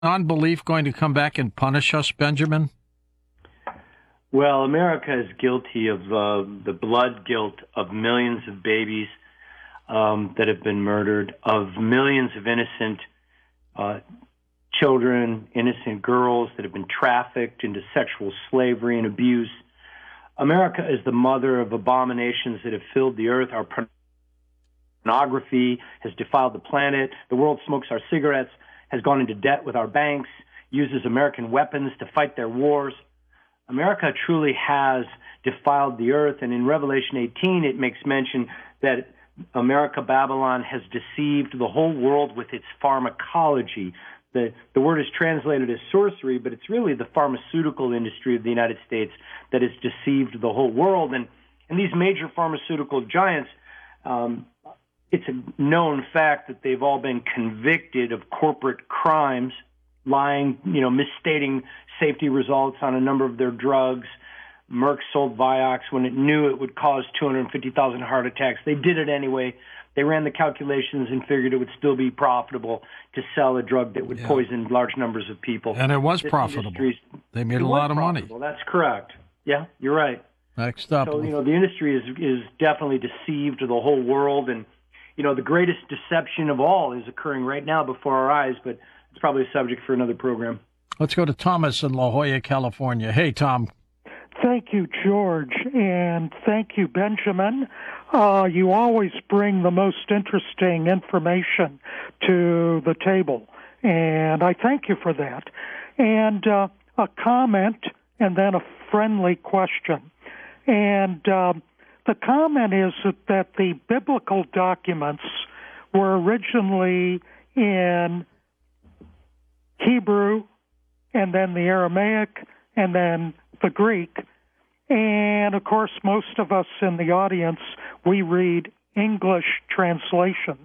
unbelief going to come back and punish us, Benjamin? Well, America is guilty of the blood guilt of millions of babies that have been murdered, of millions of innocent children, innocent girls that have been trafficked into sexual slavery and abuse. America is the mother of abominations that have filled the earth. Our pornography has defiled the planet. The world smokes our cigarettes, has gone into debt with our banks, uses American weapons to fight their wars. America truly has defiled the earth, and in Revelation 18 it makes mention that America, Babylon, has deceived the whole world with its pharmacology. The word is translated as sorcery, but it's really the pharmaceutical industry of the United States that has deceived the whole world. And these major pharmaceutical giants, it's a known fact that they've all been convicted of corporate crimes, lying, misstating safety results on a number of their drugs. Merck sold Vioxx when it knew it would cause 250,000 heart attacks. They did it anyway. They ran the calculations and figured it would still be profitable to sell a drug that would poison large numbers of people. And it was profitable. They made a lot of money. That's correct. Yeah, you're right. Next up. So, the industry is definitely deceived the whole world. And, the greatest deception of all is occurring right now before our eyes, but it's probably a subject for another program. Let's go to Thomas in La Jolla, California. Hey, Tom. Thank you, George, and thank you, Benjamin. You always bring the most interesting information to the table, and I thank you for that. And a comment and then a friendly question. And the comment is that the biblical documents were originally in Hebrew, and then the Aramaic, and then the Greek. And, of course, most of us in the audience, we read English translations.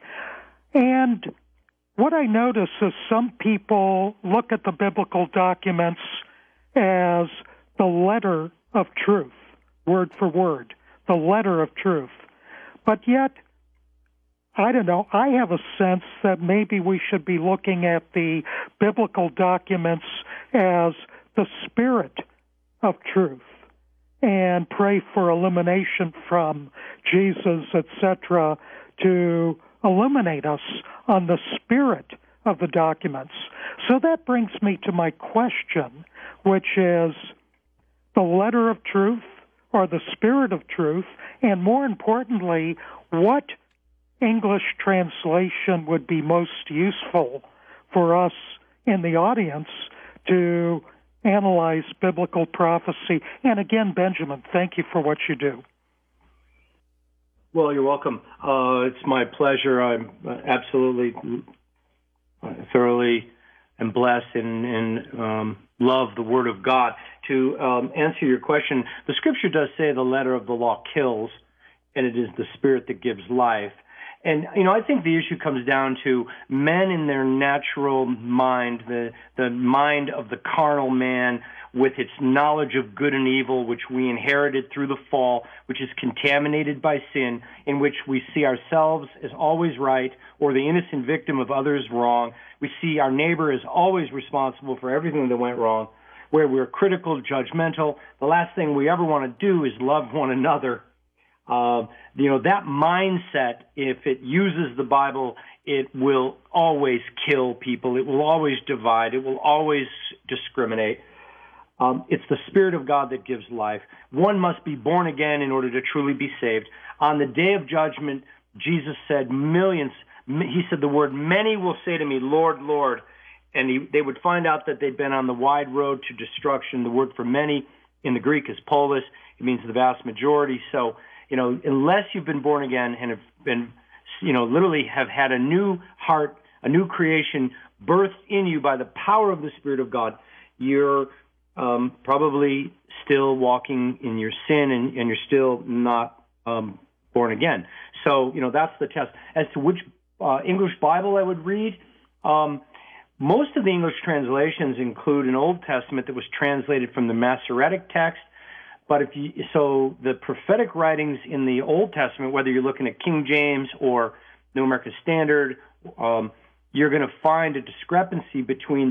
And what I notice is some people look at the biblical documents as the letter of truth, word for word, the letter of truth. But yet, I don't know, I have a sense that maybe we should be looking at the biblical documents as the spirit of truth and pray for illumination from Jesus, etc., to illuminate us on the spirit of the documents. So that brings me to my question, which is the letter of truth or the spirit of truth, and more importantly, what English translation would be most useful for us in the audience to analyze biblical prophecy. And again, Benjamin, thank you for what you do. Well, you're welcome. It's my pleasure. I'm absolutely thoroughly and blessed and love the Word of God. To answer your question, the Scripture does say the letter of the law kills, and it is the Spirit that gives life. And, I think the issue comes down to men in their natural mind, the mind of the carnal man with its knowledge of good and evil, which we inherited through the fall, which is contaminated by sin, in which we see ourselves as always right or the innocent victim of others' wrong. We see our neighbor as always responsible for everything that went wrong, where we're critical, judgmental. The last thing we ever want to do is love one another. That mindset, if it uses the Bible, it will always kill people. It will always divide. It will always discriminate. It's the Spirit of God that gives life. One must be born again in order to truly be saved. On the day of judgment, Jesus said he said the word, many will say to me, Lord, Lord, and they would find out that they'd been on the wide road to destruction. The word for many in the Greek is polis. It means the vast majority. So, unless you've been born again and have been, literally have had a new heart, a new creation birthed in you by the power of the Spirit of God, you're probably still walking in your sin and you're still not born again. So, that's the test. As to which English Bible I would read, most of the English translations include an Old Testament that was translated from the Masoretic text. But so the prophetic writings in the Old Testament, whether you're looking at King James or New American Standard, you're going to find a discrepancy between